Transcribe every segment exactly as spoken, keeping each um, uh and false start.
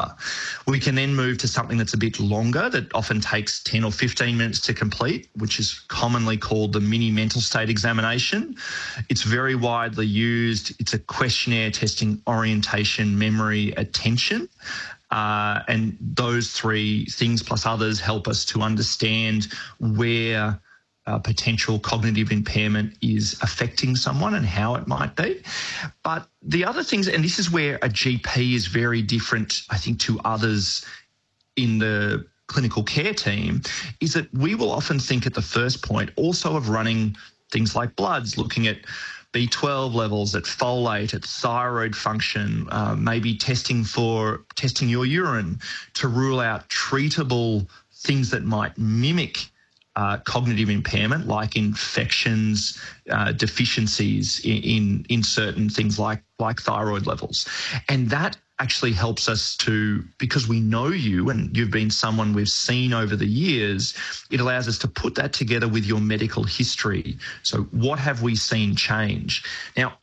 member. We can then move to something that's a bit longer, that often takes ten or fifteen minutes to complete, which is commonly called the mini mental state examination. It's very widely used. It's a questionnaire testing orientation, memory, attention. Uh, and those three things plus others help us to understand where uh, potential cognitive impairment is affecting someone and how it might be. But the other things, and this is where a G P is very different, I think, to others in the clinical care team, is that we will often think at the first point also of running things like bloods, looking at B twelve levels, at folate, at thyroid function, uh, maybe testing for testing your urine to rule out treatable things that might mimic uh, cognitive impairment, like infections, uh, deficiencies in, in in certain things like like thyroid levels, and that actually helps us to, because we know you and you've been someone we've seen over the years, it allows us to put that together with your medical history. So what have we seen change? Now,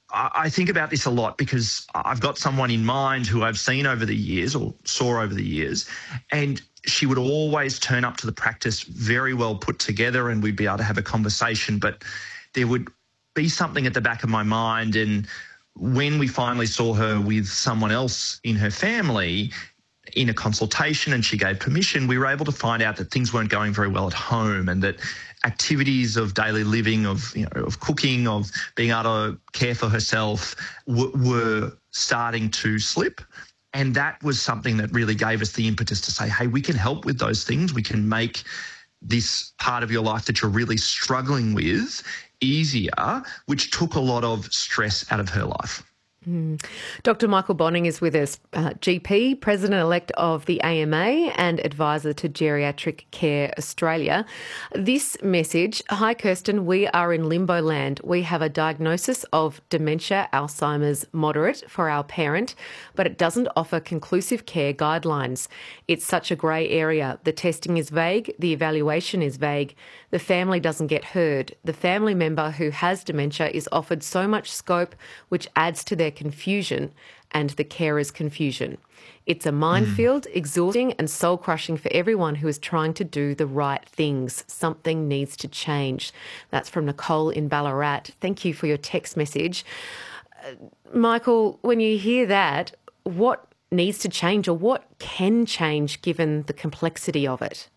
I think about this a lot because I've got someone in mind who I've seen over the years or saw over the years, and she would always turn up to the practice very well put together and we'd be able to have a conversation, but there would be something at the back of my mind. And when we finally saw her with someone else in her family in a consultation and she gave permission, we were able to find out that things weren't going very well at home and that activities of daily living, of you know, of cooking, of being able to care for herself w- were starting to slip. And that was something that really gave us the impetus to say, hey, we can help with those things. We can make this part of your life that you're really struggling with easier, which took a lot of stress out of her life. Mm. Doctor Michael Bonning is with us, uh, G P, President-elect of the A M A and Advisor to Geriatric Care Australia. This message, hi Kirsten, we are in limbo land. We have a diagnosis of dementia, Alzheimer's moderate for our parent, but it doesn't offer conclusive care guidelines. It's such a grey area. The testing is vague, the evaluation is vague. The family doesn't get heard. The family member who has dementia is offered so much scope, which adds to their confusion and the carer's confusion. It's a minefield, mm. exhausting and soul-crushing for everyone who is trying to do the right things. Something needs to change. That's from Nicole in Ballarat. Thank you for your text message. Uh, Michael, when you hear that, what needs to change or what can change given the complexity of it?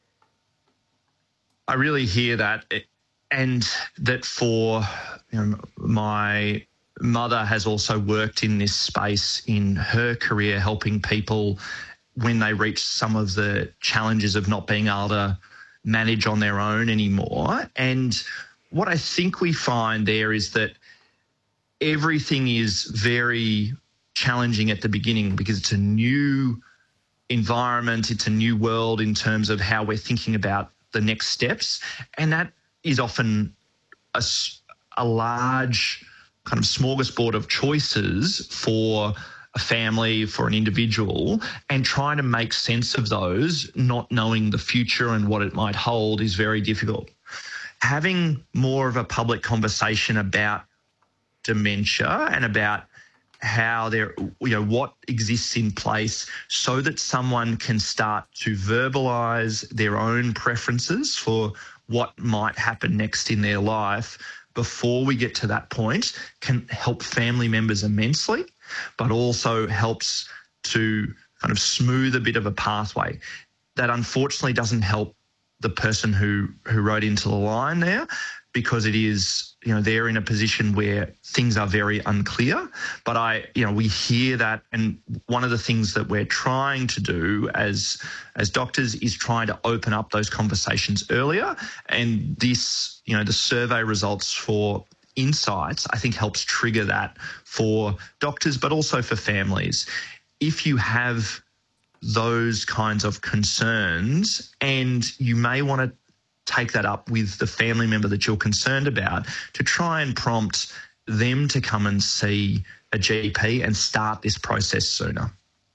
I really hear that, and that for you know, my mother has also worked in this space in her career, helping people when they reach some of the challenges of not being able to manage on their own anymore. And what I think we find there is that everything is very challenging at the beginning because it's a new environment, it's a new world in terms of how we're thinking about the next steps, and that is often a, a large kind of smorgasbord of choices for a family, for an individual, and trying to make sense of those, not knowing the future and what it might hold, is very difficult. Having more of a public conversation about dementia and about how there, you know, what exists in place so that someone can start to verbalise their own preferences for what might happen next in their life before we get to that point can help family members immensely, but also helps to kind of smooth a bit of a pathway. That unfortunately doesn't help the person who, who wrote into the line there, because it is, you know, they're in a position where things are very unclear. But I, you know, we hear that, and one of the things that we're trying to do as as doctors is trying to open up those conversations earlier. And this, you know, the survey results for Insights, I think, helps trigger that for doctors, but also for families. If you have those kinds of concerns, and you may want to take that up with the family member that you're concerned about, to try and prompt them to come and see a G P and start this process sooner.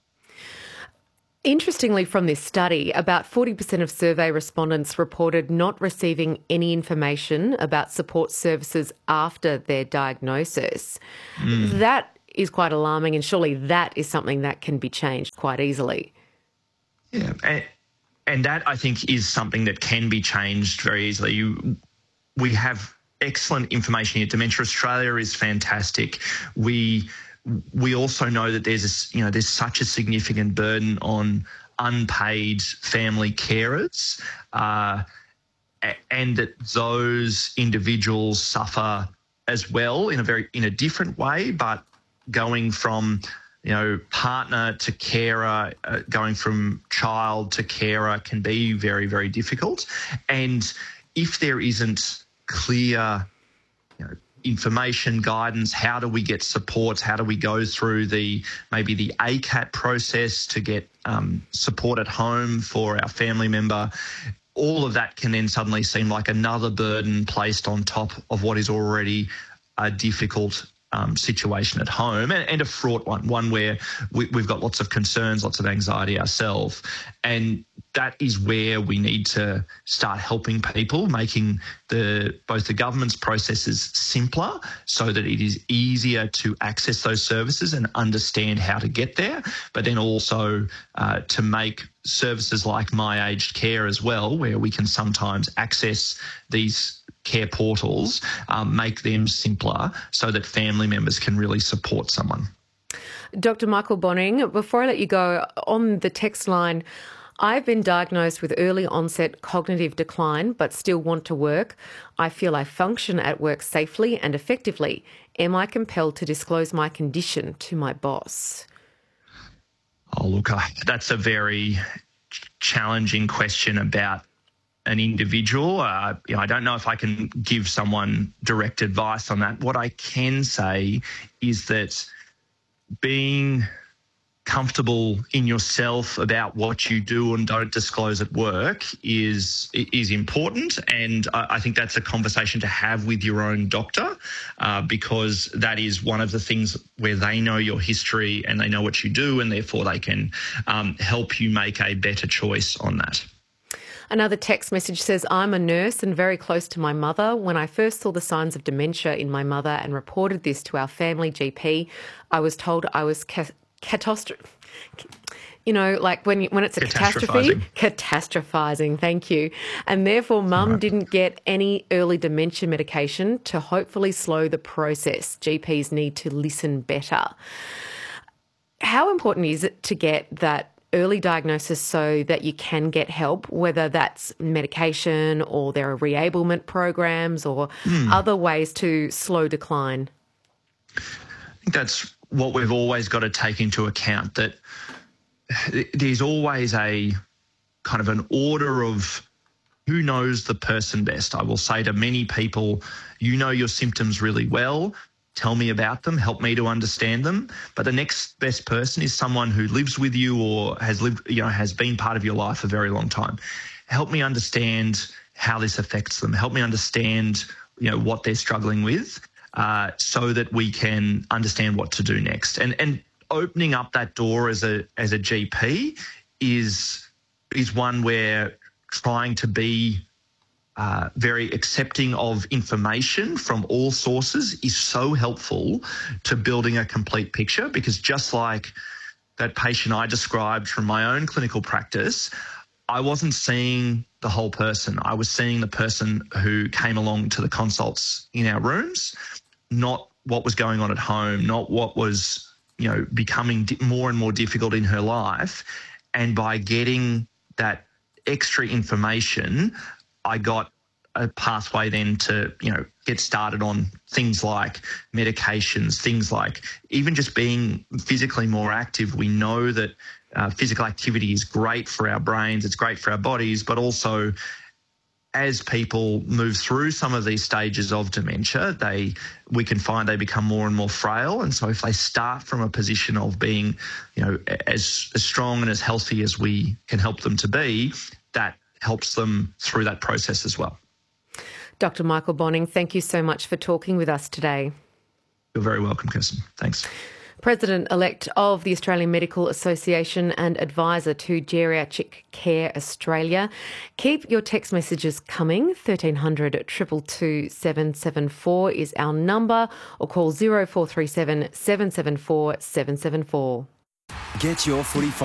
Interestingly, from this study, about forty percent of survey respondents reported not receiving any information about support services after their diagnosis. Mm. That is quite alarming, and surely that is something that can be changed quite easily. Yeah, and, and that I think is something that can be changed very easily. You, we have excellent information here. Dementia Australia is fantastic. We we also know that there's a, you know there's such a significant burden on unpaid family carers, uh, and that those individuals suffer as well in a very in a different way, but going from you know partner to carer, uh, going from child to carer can be very, very difficult. And if there isn't clear you know, information, guidance, how do we get supports, how do we go through the maybe the A C A T process to get um, support at home for our family member, all of that can then suddenly seem like another burden placed on top of what is already a difficult um, situation at home, and, and a fraught one, one where we, we've got lots of concerns, lots of anxiety ourselves. And that is where we need to start helping people, making the both the government's processes simpler so that it is easier to access those services and understand how to get there, but then also uh, to make services like My Aged Care as well, where we can sometimes access these care portals, um, make them simpler so that family members can really support someone. Doctor Michael Bonning, before I let you go, on the text line, I've been diagnosed with early onset cognitive decline but still want to work. I feel I function at work safely and effectively. Am I compelled to disclose my condition to my boss? Oh, look, I, that's a very challenging question about an individual. Uh, you know, I don't know if I can give someone direct advice on that. What I can say is that being comfortable in yourself about what you do and don't disclose at work is is important, and I, I think that's a conversation to have with your own doctor, uh, because that is one of the things where they know your history and they know what you do, and therefore they can um, help you make a better choice on that. Another text message says, I'm a nurse and very close to my mother. When I first saw the signs of dementia in my mother and reported this to our family G P, I was told I was ca- catastrophe. You know, like when when it's a catastrophe, catastrophizing, thank you. And therefore, mum right. didn't get any early dementia medication to hopefully slow the process. G Ps need to listen better. How important is it to get that early diagnosis so that you can get help, whether that's medication or there are reablement programs or mm. other ways to slow decline? I think that's what we've always got to take into account, that there's always a kind of an order of who knows the person best. I will say to many people, you know your symptoms really well. Tell me about them, help me to understand them. But the next best person is someone who lives with you or has lived, you know, has been part of your life for a very long time. Help me understand how this affects them. Help me understand, you know, what they're struggling with, uh, so that we can understand what to do next. And and opening up that door as a as a G P is is one where trying to be Uh, very accepting of information from all sources is so helpful to building a complete picture, because just like that patient I described from my own clinical practice, I wasn't seeing the whole person. I was seeing the person who came along to the consults in our rooms, not what was going on at home, not what was, you know, becoming more and more difficult in her life. And by getting that extra information, I got a pathway then to, you know, get started on things like medications, things like even just being physically more active. We know that uh, physical activity is great for our brains, it's great for our bodies, but also as people move through some of these stages of dementia, they we can find they become more and more frail. And so if they start from a position of being, you know, as, as strong and as healthy as we can help them to be, that helps them through that process as well. Doctor Michael Bonning, thank you so much for talking with us today. You're very welcome, Kirsten. Thanks. President-elect of the Australian Medical Association and advisor to Geriatric Care Australia. Keep your text messages coming. thirteen hundred, two two two, seven seven four is our number, or call zero four three seven, seven seven four, seven seven four. Get your footy